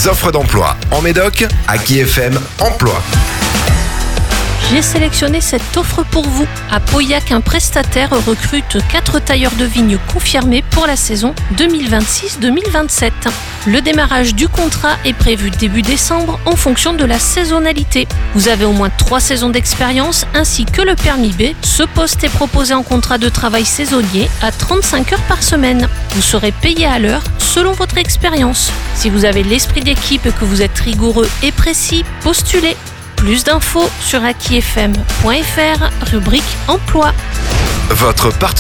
les offres d'emploi en Médoc, Aki FM Emploi. J'ai sélectionné cette offre pour vous. À Pauillac, un prestataire recrute 4 tailleurs de vigne confirmés pour la saison 2026-2027. Le démarrage du contrat est prévu début décembre en fonction de la saisonnalité. Vous avez au moins 3 saisons d'expérience ainsi que le permis B. Ce poste est proposé en contrat de travail saisonnier à 35 heures par semaine. Vous serez payé à l'heure selon votre expérience. Si vous avez l'esprit d'équipe et que vous êtes rigoureux et précis, postulez. Plus d'infos sur akifm.fr, rubrique emploi. Votre partenaire